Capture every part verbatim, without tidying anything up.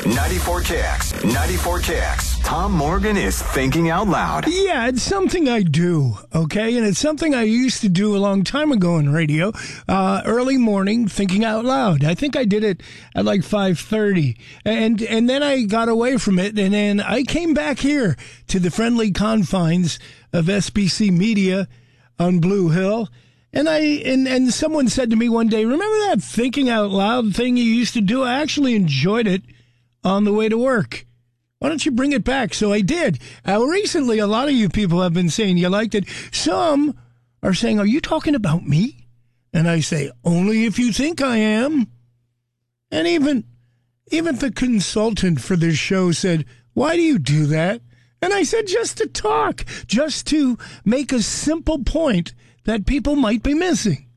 ninety-four K X, ninety-four K X. Tom Morgan is thinking out loud. Yeah, it's something I do, okay? And it's something I used to do a long time ago in radio. Uh, early morning, thinking out loud. I think I did it at like five thirty. And, and then I got away from it, and then I came back here to the friendly confines of S B C Media on Blue Hill. And I and, and someone said to me one day, remember that thinking out loud thing you used to do? I actually enjoyed it on the way to work. Why don't you bring it back? So I did. Uh, recently, a lot of you people have been saying you liked it. Some are saying, are you talking about me? And I say, only if you think I am. And even, even the consultant for this show said, why do you do that? And I said, just to talk, just to make a simple point that people might be missing.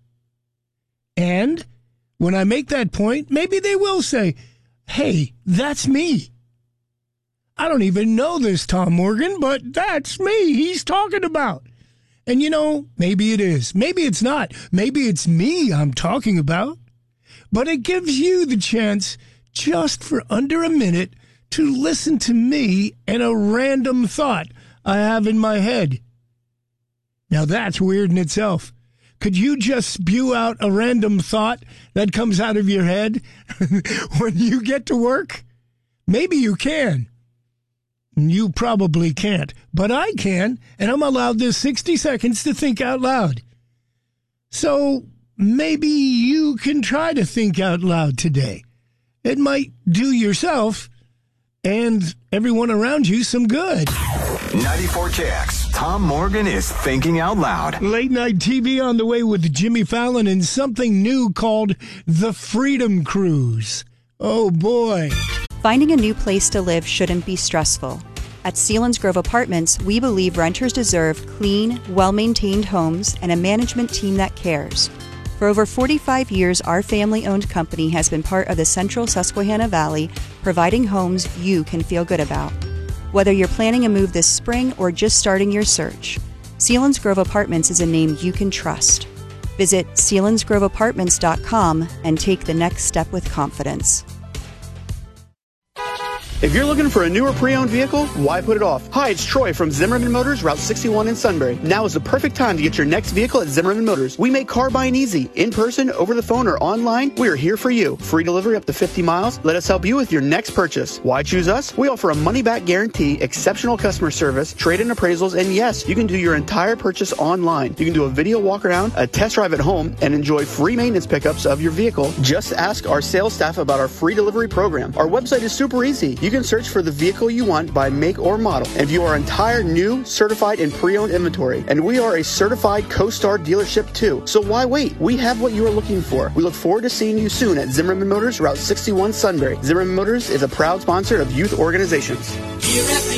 And when I make that point, maybe they will say, hey, that's me. I don't even know this Tom Morgan, but that's me he's talking about. And you know, maybe it is. Maybe it's not. Maybe it's me I'm talking about. But it gives you the chance, just for under a minute, to listen to me and a random thought I have in my head. Now that's weird in itself. Could you just spew out a random thought that comes out of your head when you get to work? Maybe you can. You probably can't, but I can, and I'm allowed this sixty seconds to think out loud. So maybe you can try to think out loud today. It might do yourself and everyone around you some good. ninety-four K X. Tom Morgan is thinking out loud. Late night T V on the way with Jimmy Fallon and something new called The Freedom Cruise. Oh, boy. Finding a new place to live shouldn't be stressful. At Selinsgrove Apartments, we believe renters deserve clean, well-maintained homes and a management team that cares. For over forty-five years, our family-owned company has been part of the Central Susquehanna Valley, providing homes you can feel good about. Whether you're planning a move this spring or just starting your search, Selinsgrove Apartments is a name you can trust. Visit Selinsgrove Apartments dot com and take the next step with confidence. If you're looking for a newer pre-owned vehicle, why put it off? Hi, it's Troy from Zimmerman Motors, Route sixty-one in Sunbury. Now is the perfect time to get your next vehicle at Zimmerman Motors. We make car buying easy. In person, over the phone, or online, we are here for you. Free delivery up to fifty miles. Let us help you with your next purchase. Why choose us? We offer a money-back guarantee, exceptional customer service, trade-in appraisals, and yes, you can do your entire purchase online. You can do a video walk-around, a test drive at home, and enjoy free maintenance pickups of your vehicle. Just ask our sales staff about our free delivery program. Our website is super easy. You can search for the vehicle you want by make or model and view our entire new, certified, and pre-owned inventory. And we are a certified CoStar dealership too. So why wait? We have what you are looking for. We look forward to seeing you soon at Zimmerman Motors, Route sixty-one, Sunbury. Zimmerman Motors is a proud sponsor of youth organizations. Here at the